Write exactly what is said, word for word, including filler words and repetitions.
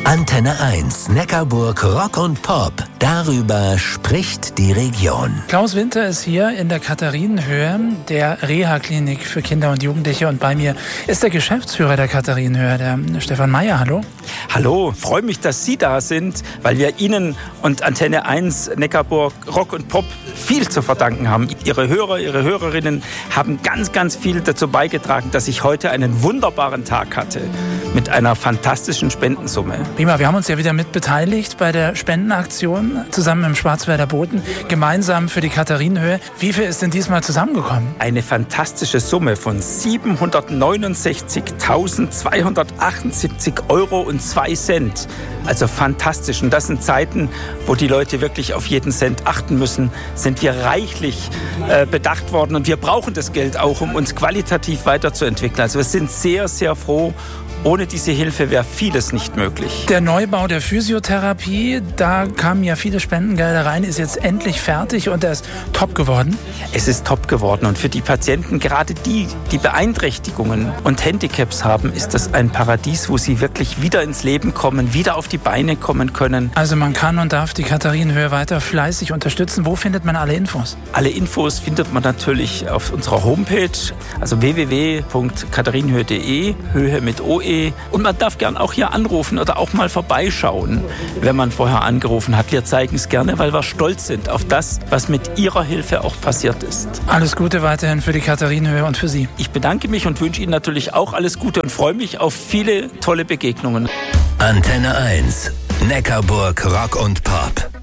Antenne eins, Neckarburg Rock und Pop. Darüber spricht die Region. Klaus Winter ist hier in der Katharinenhöhe, der Reha-Klinik für Kinder und Jugendliche. Und bei mir ist der Geschäftsführer der Katharinenhöhe, der Stefan Meyer. Hallo. Hallo, freue mich, dass Sie da sind, weil wir Ihnen und Antenne eins Neckarburg Rock und Pop viel zu verdanken haben. Ihre Hörer, Ihre Hörerinnen haben ganz, ganz viel dazu beigetragen, dass ich heute einen wunderbaren Tag hatte mit einer fantastischen Spendensumme. Prima, wir haben uns ja wieder mit beteiligt bei der Spendenaktion zusammen im Schwarzwälder Boden, gemeinsam für die Katharinenhöhe. Wie viel ist denn diesmal zusammengekommen? Eine fantastische Summe von siebenhundertneunundsechzigtausendzweihundertachtundsiebzig Euro und zwei Cent. Also fantastisch. Und das sind Zeiten, wo die Leute wirklich auf jeden Cent achten müssen, sind wir reichlich äh, bedacht worden. Und wir brauchen das Geld auch, um uns qualitativ weiterzuentwickeln. Also wir sind sehr, sehr froh. Ohne diese Hilfe wäre vieles nicht möglich. Der Neubau der Physiotherapie, da kamen ja viele Spendengelder rein, ist jetzt endlich fertig und er ist top geworden. Es ist top geworden und für die Patienten, gerade die, die Beeinträchtigungen und Handicaps haben, ist das ein Paradies, wo sie wirklich wieder ins Leben kommen, wieder auf die Beine kommen können. Also man kann und darf die Katharinenhöhe weiter fleißig unterstützen. Wo findet man alle Infos? Alle Infos findet man natürlich auf unserer Homepage, also w w w punkt katharinenhöhe punkt de, Höhe mit O E. Und man darf gern auch hier anrufen oder auch mal vorbeischauen, wenn man vorher angerufen hat. Wir zeigen es gerne, weil wir stolz sind auf das, was mit Ihrer Hilfe auch passiert ist. Alles Gute weiterhin für die Katharinenhöhe und für Sie. Ich bedanke mich und wünsche Ihnen natürlich auch alles Gute und freue mich auf viele tolle Begegnungen. Antenne eins, Neckarburg Rock und Pop.